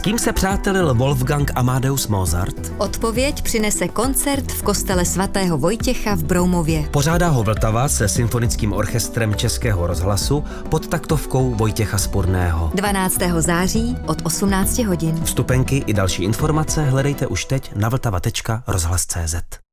kým se přátelil Wolfgang Amadeus Mozart? Odpověď přinese koncert v kostele svatého Vojtěcha v Broumově. Pořádá ho Vltava se symfonickým orchestrem Českého rozhlasu pod taktovkou Vojtěcha Spurného. 12. září od 18 hodin. Vstupenky i další informace hledejte už teď na vltava.rozhlas.cz.